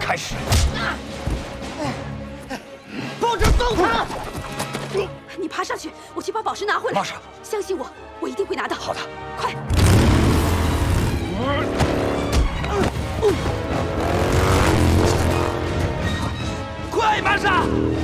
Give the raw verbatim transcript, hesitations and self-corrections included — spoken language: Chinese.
开始。 不准动他！ 你爬上去，我去把宝石拿回来。 马上， 相信我，我一定会拿到。 好的， 快！ 快，玛莎！